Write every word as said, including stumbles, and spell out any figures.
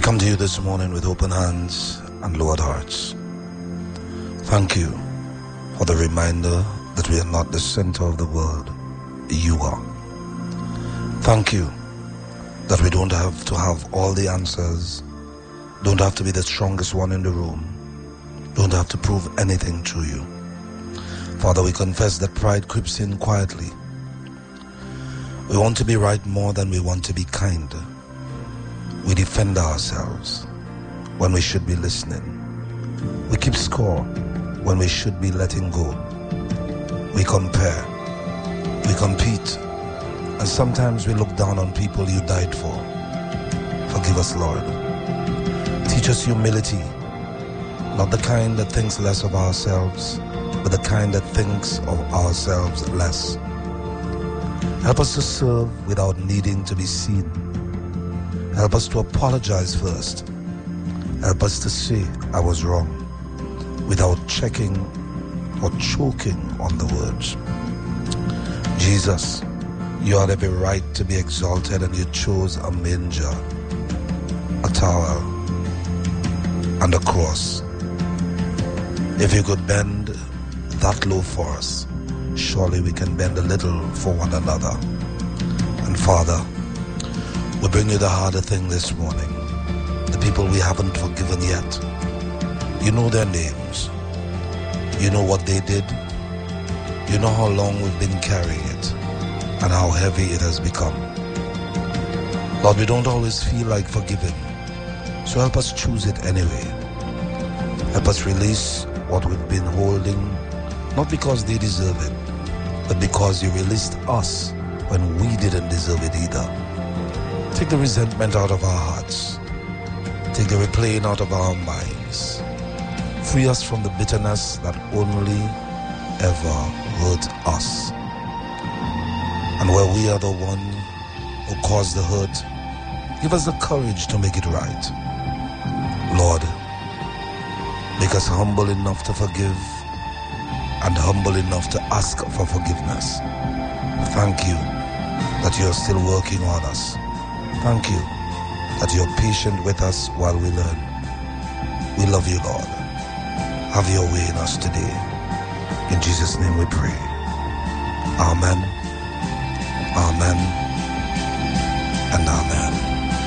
come to you this morning with open hands and lowered hearts. Thank you for the reminder that we are not the center of the world. You are. Thank you that we don't have to have all the answers, don't have to be the strongest one in the room, don't have to prove anything to you. Father, we confess that pride creeps in quietly. We want to be right more than we want to be kind. We defend ourselves when we should be listening. We keep score when we should be letting go. We compare. We compete. And sometimes we look down on people you died for. Forgive us, Lord. Teach us humility, not the kind that thinks less of ourselves, but the kind that thinks of ourselves less. Help us to serve without needing to be seen. Help us to apologize first. Help us to say, I was wrong, without checking or choking on the words. Jesus, you had every right to be exalted, and you chose a manger, a towel, and a cross. If you could bend that low for us, surely we can bend a little for one another. And Father, we bring you the harder thing this morning. The people we haven't forgiven yet. You know their names. You know what they did. You know how long we've been carrying it and how heavy it has become. Lord, we don't always feel like forgiving, so help us choose it anyway. Help us release what we've been holding, not because they deserve it, but because you released us when we didn't deserve it either. Take the resentment out of our hearts. Take the replaying out of our minds. Free us from the bitterness that only ever hurt us. And where we are the one who caused the hurt, give us the courage to make it right. Lord, make us humble enough to forgive and humble enough to ask for forgiveness. Thank you that you are still working on us. Thank you that you're patient with us while we learn. We love you, Lord. Have your way in us today. In Jesus' name we pray. Amen. Amen. And amen.